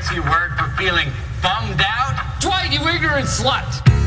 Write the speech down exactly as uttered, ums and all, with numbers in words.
fancy word for feeling bummed out? Dwight, you ignorant slut!